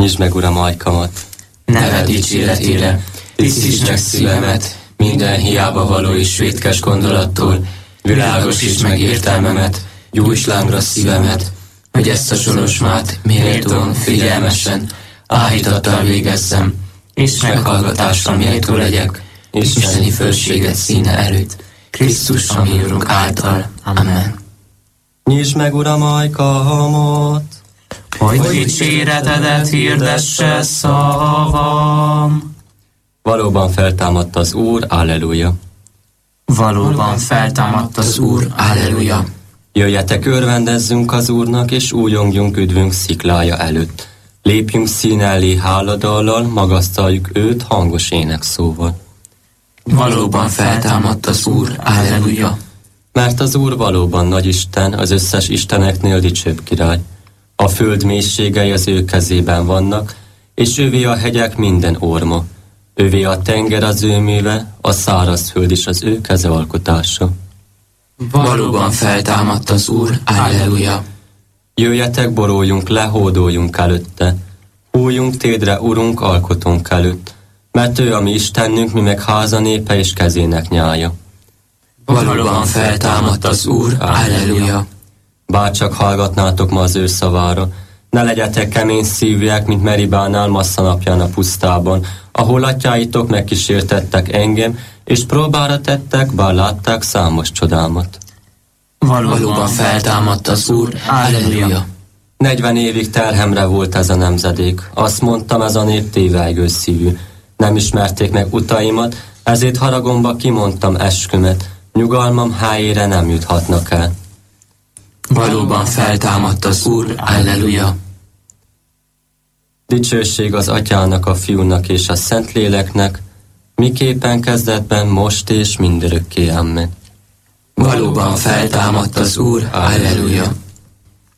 Nyisd meg, Uram, ajkamat, neved dicséretére, tisztítsd meg szívemet, minden hiába való és vétkes gondolattól, világosítsd meg értelmemet, gyújtsd lángra szívemet, hogy ezt a sorosmát méltón, figyelmesen, áhítattal végezzem, és meghallgatásra méltó legyek, isteni fölséget színe előtt, Krisztus, ami Urunk által. Amen. Nyisd meg, Uram, ajkamat, Hogy dicséretedet hirdesse szavam. valóban feltámadt az Úr, alleluja. Valóban feltámadt az Úr, alleluja. Jöjjetek, örvendezzünk az Úrnak, és újongjunk üdvünk sziklája előtt. Lépjünk szín elé háladallal, magasztaljuk őt hangos énekszóval. Valóban feltámadt az Úr, alleluja. Mert az Úr valóban nagy Isten, az összes isteneknél dicsőbb király. A föld mélységei az ő kezében vannak, és ővé a hegyek minden orma. Ővé a tenger az ő műve, a szárazföld is az ő keze alkotása. Valóban feltámadt az Úr, alleluja. Jöjjetek, boruljunk le, hódoljunk előtte. Hújjunk tédre, Urunk, alkotónk előtt, mert ő a mi Istenünk, mi meg háza népe és kezének nyája. Valóban feltámadt az Úr, alleluja. Bárcsak hallgatnátok ma az ő szavára, ne legyetek kemény szívűek, mint Meribánál Massza napján a pusztában, ahol atyáitok megkísértettek engem, és próbára tettek, bár látták számos csodámat. Valóban feltámadt az Úr, alleluja. 40 évig terhemre volt ez a nemzedék. Azt mondtam, ez a nép tévelygő szívű. Nem ismerték meg utaimat, ezért haragomba kimondtam eskümet. Nyugalmam helyére nem juthatnak el. Valóban feltámadt az Úr, alleluja. Dicsőség az Atyának, a Fiúnak és a Szentléleknek, miképpen kezdetben, most és mindörökké. Amen. Valóban feltámadt az Úr, alleluja.